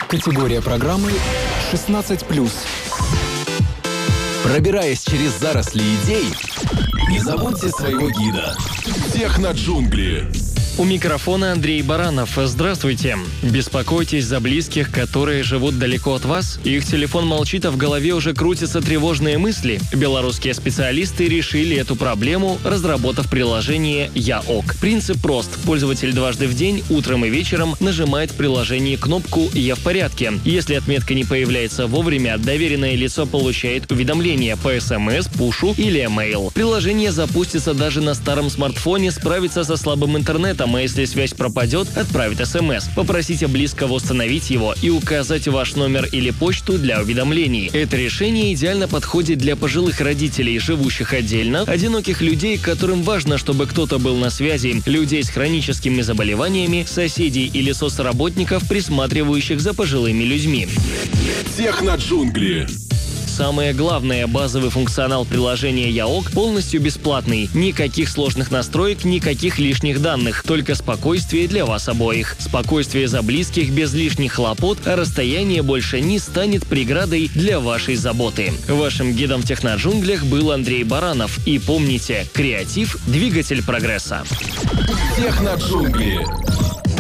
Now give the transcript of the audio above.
Категория программы 16+. Пробираясь через заросли идей, не забудьте своего гида. Техноджунгли. У микрофона Андрей Баранов. Здравствуйте. Беспокойтесь за близких, которые живут далеко от вас? Их телефон молчит, а в голове уже крутятся тревожные мысли? Белорусские специалисты решили эту проблему, разработав приложение «Я ок». Принцип прост. Пользователь дважды в день, утром и вечером, нажимает в приложении кнопку «Я в порядке». Если отметка не появляется вовремя, доверенное лицо получает уведомление по СМС, пушу или email. Приложение запустится даже на старом смартфоне, справится со слабым интернетом, а если связь пропадет, отправит СМС. Попросите близкого установить его и указать ваш номер или почту для уведомлений. Это решение идеально подходит для пожилых родителей, живущих отдельно, одиноких людей, которым важно, чтобы кто-то был на связи, людей с хроническими заболеваниями, соседей или соцработников, присматривающих за пожилыми людьми. Техноджунгли. Самое главное, базовый функционал приложения «Я ок» полностью бесплатный. Никаких сложных настроек, никаких лишних данных. Только спокойствие для вас обоих. Спокойствие за близких без лишних хлопот, а расстояние больше не станет преградой для вашей заботы. Вашим гидом в техноджунглях был Андрей Баранов. И помните, креатив – двигатель прогресса. Техноджунгли.